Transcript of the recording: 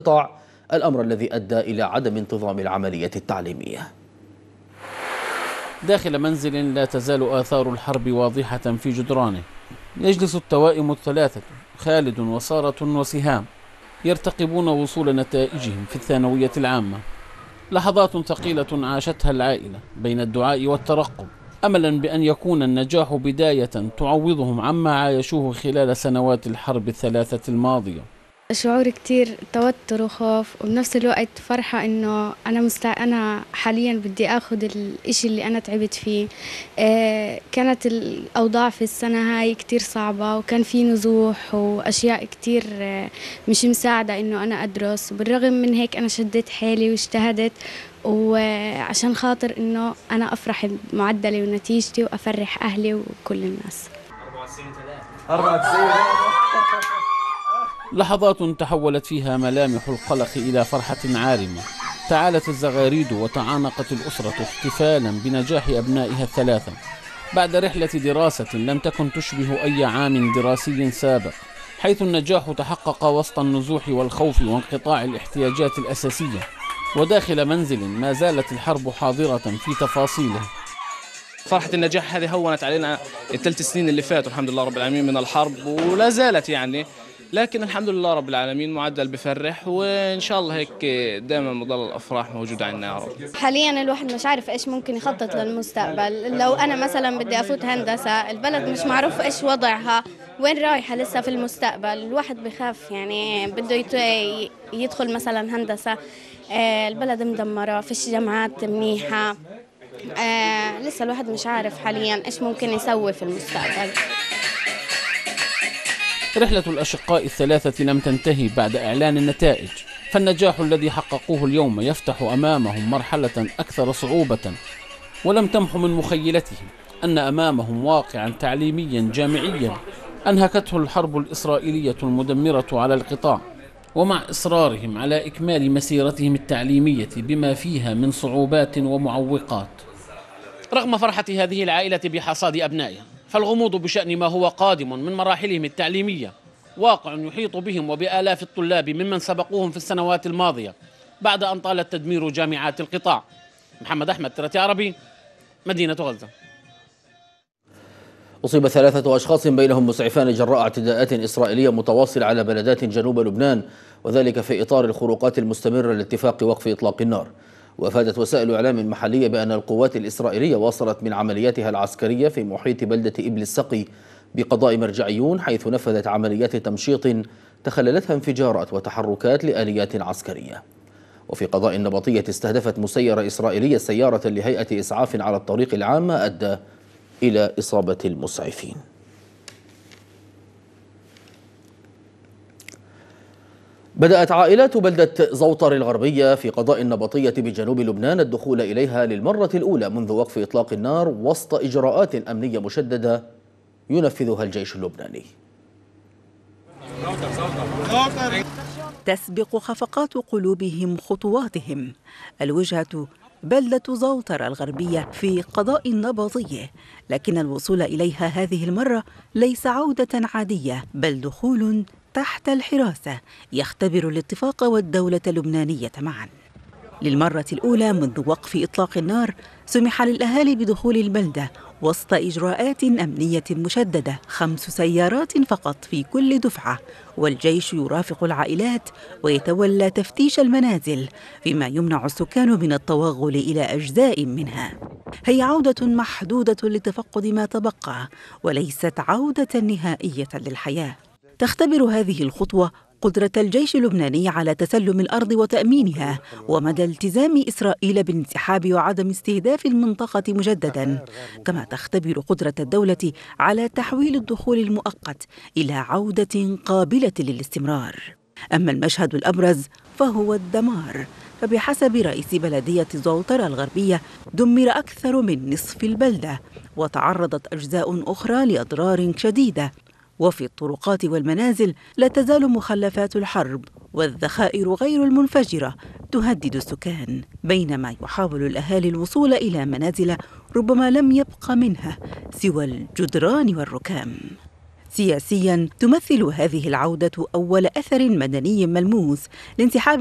القطاع، الأمر الذي أدى إلى عدم انتظام العملية التعليمية. داخل منزل لا تزال آثار الحرب واضحة في جدرانه، يجلس التوائم الثلاثة خالد وسارة وسهام يرتقبون وصول نتائجهم في الثانوية العامة. لحظات ثقيلة عاشتها العائلة بين الدعاء والترقب، أملا بأن يكون النجاح بداية تعوضهم عما عايشوه خلال سنوات الحرب الثلاثة الماضية. شعور كتير توتر وخوف، وبنفس الوقت فرحة إنه أنا حاليا بدي أخذ الإشي اللي أنا تعبت فيه. كانت الأوضاع في السنة هاي كتير صعبة، وكان في نزوح وأشياء كتير مش مساعدة إنه أنا أدرس. بالرغم من هيك أنا شديت حيلي واجتهدت، وعشان خاطر إنه أنا أفرح بمعدلي ونتيجتي وأفرح أهلي وكل الناس. 94 لحظات تحولت فيها ملامح القلق إلى فرحة عارمة. تعالت الزغاريد وتعانقت الأسرة احتفالا بنجاح أبنائها الثلاثة بعد رحلة دراسة لم تكن تشبه أي عام دراسي سابق، حيث النجاح تحقق وسط النزوح والخوف وانقطاع الاحتياجات الأساسية، وداخل منزل ما زالت الحرب حاضرة في تفاصيله. فرحة النجاح هذه هونت علينا الثلاث سنين اللي فاتوا الحمد لله رب العالمين من الحرب، ولا زالت يعني، لكن الحمد لله رب العالمين معدل بفرح، وإن شاء الله هيك دائما مضل الأفراح موجودة عندنا يا رب. حاليا الواحد مش عارف إيش ممكن يخطط للمستقبل. لو أنا مثلا بدي أفوت هندسة، البلد مش معروف إيش وضعها، وين رايحة لسه في المستقبل. الواحد بخاف يعني بده يدخل مثلا هندسة، البلد مدمرة، فيش جامعات منيحة. لسه الواحد مش عارف حاليا إيش ممكن يسوي في المستقبل. رحلة الأشقاء الثلاثة لم تنتهي بعد إعلان النتائج، فالنجاح الذي حققوه اليوم يفتح أمامهم مرحلة أكثر صعوبة، ولم تمح من مخيلتهم أن أمامهم واقعا تعليميا جامعيا أنهكته الحرب الإسرائيلية المدمرة على القطاع، ومع إصرارهم على إكمال مسيرتهم التعليمية بما فيها من صعوبات ومعوقات. رغم فرحة هذه العائلة بحصاد أبنائها، فالغموض بشأن ما هو قادم من مراحلهم التعليمية واقع يحيط بهم وبآلاف الطلاب ممن سبقوهم في السنوات الماضية بعد أن طال تدمير جامعات القطاع. محمد أحمد، ترتي عربي، مدينة غزة. أصيب 3 أشخاص بينهم مسعفان جراء اعتداءات إسرائيلية متواصلة على بلدات جنوب لبنان، وذلك في إطار الخروقات المستمرة لاتفاق وقف إطلاق النار. وأفادت وسائل إعلام محلية بأن القوات الإسرائيلية واصلت من عملياتها العسكرية في محيط بلدة إبل السقي بقضاء مرجعيون، حيث نفذت عمليات تمشيط تخللتها انفجارات وتحركات لآليات عسكرية. وفي قضاء النبطية استهدفت مسيرة إسرائيلية سيارة لهيئة إسعاف على الطريق العام، أدى إلى إصابة المسعفين. بدأت عائلات بلدة زوطر الغربية في قضاء النبطية بجنوب لبنان الدخول إليها للمرة الأولى منذ وقف إطلاق النار وسط إجراءات أمنية مشددة ينفذها الجيش اللبناني. تسبق خفقات قلوبهم خطواتهم. الوجهة بلدة زوطر الغربية في قضاء النبطية، لكن الوصول إليها هذه المرة ليس عودة عادية، بل دخول تحت الحراسة يختبر الاتفاق والدولة اللبنانية معا. للمرة الأولى منذ وقف إطلاق النار سمح للأهالي بدخول البلدة وسط إجراءات أمنية مشددة، 5 سيارات فقط في كل دفعة، والجيش يرافق العائلات ويتولى تفتيش المنازل، فيما يمنع السكان من التوغل إلى أجزاء منها. هي عودة محدودة لتفقد ما تبقى، وليست عودة نهائية للحياة. تختبر هذه الخطوة قدرة الجيش اللبناني على تسلم الأرض وتأمينها، ومدى التزام إسرائيل بالانسحاب وعدم استهداف المنطقة مجدداً، كما تختبر قدرة الدولة على تحويل الدخول المؤقت إلى عودة قابلة للاستمرار. أما المشهد الأبرز فهو الدمار، فبحسب رئيس بلدية زوطر الغربية دمر أكثر من نصف البلدة، وتعرضت أجزاء أخرى لأضرار شديدة. وفي الطرقات والمنازل لا تزال مخلفات الحرب والذخائر غير المنفجرة تهدد السكان، بينما يحاول الأهالي الوصول إلى منازل ربما لم يبق منها سوى الجدران والركام. سياسيا تمثل هذه العودة أول أثر مدني ملموس لانسحاب